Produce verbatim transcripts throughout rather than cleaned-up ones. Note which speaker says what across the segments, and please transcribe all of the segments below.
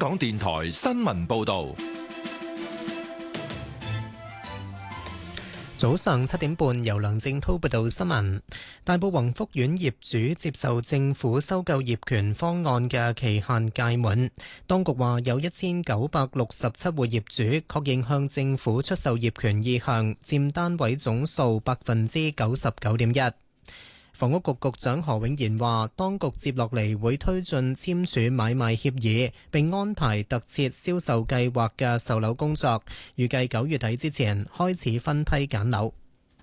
Speaker 1: 港電台新聞報道。
Speaker 2: 早上七點半，由梁正滔報道新聞。大埔宏福苑業主接受政府收購業權方案嘅期限屆滿，當局話有一千九百六十七戶業主確認向政府出售業權意向，佔單位總數百分之九十九點一。房屋局局長何永賢話，當局接落嚟會推進簽署買賣協議，並安排特設銷售計劃嘅售樓工作，預計九月底之前開始分批揀樓。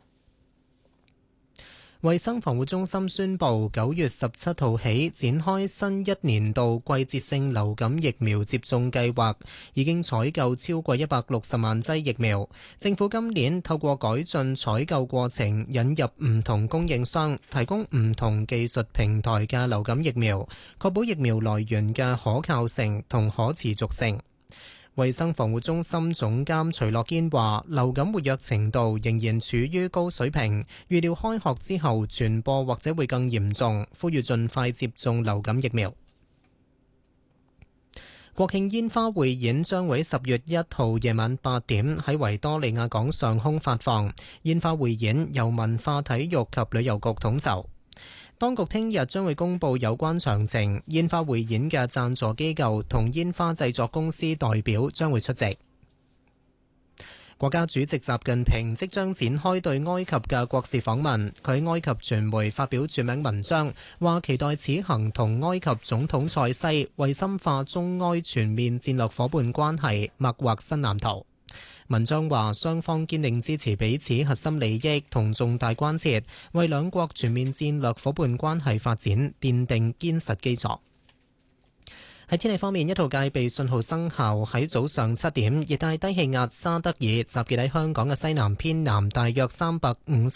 Speaker 2: 衛生防護中心宣布，九月十七號起展開新一年度季節性流感疫苗接種計劃，已經採購超過一百六十萬劑疫苗。政府今年透過改進採購過程，引入唔同供應商，提供唔同技術平台嘅流感疫苗，確保疫苗來源嘅可靠性同可持續性。衛生防護中心總監徐樂堅話，流感活躍程度仍然處於高水平，預料開學之後傳播或者會更嚴重，呼籲盡快接種流感疫苗。國慶煙花匯演將會十月一號夜晚八點喺維多利亞港上空發放，煙花匯演由文化體育及旅遊局統籌。當局聽日將會公布有關詳情，煙花匯演嘅贊助機構同煙花製作公司代表將會出席。國家主席習近平即將展開對埃及嘅國事訪問，佢喺埃及傳媒發表署名文章，話期待此行同埃及總統塞西為深化中埃全面戰略夥伴關係擘劃新藍圖。文章話，雙方堅定支持彼此核心利益同重大關切，為兩國全面戰略夥伴關係發展奠定堅實基礎。喺天氣方面，一號戒備信號生效，喺早上七點，熱帶低氣壓沙德爾集結喺香港嘅西南偏南大約三百五十